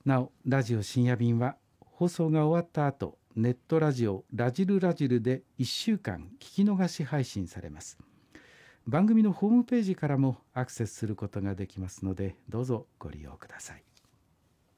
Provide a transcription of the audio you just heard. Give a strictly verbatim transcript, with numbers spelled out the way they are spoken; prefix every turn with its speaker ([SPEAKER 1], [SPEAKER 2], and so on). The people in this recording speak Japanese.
[SPEAKER 1] なおラジオ深夜便は放送が終わった後、ネットラジオラジルラジルでいっしゅうかん聞き逃し配信されます。番組のホームページからもアクセスすることができますので、どうぞご利用ください。